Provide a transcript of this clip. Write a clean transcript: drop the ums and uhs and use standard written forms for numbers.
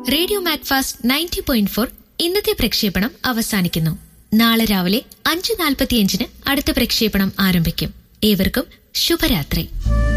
Radio Macfast 90.4 ഇന്നത്തെ പ്രക്ഷേപണം അവസാനിക്കുന്നു. നാളെ രാവിലെ 5:45 അടുത്ത പ്രക്ഷേപണം ആരംഭിക്കും. ഏവർക്കും ശുഭരാത്രി.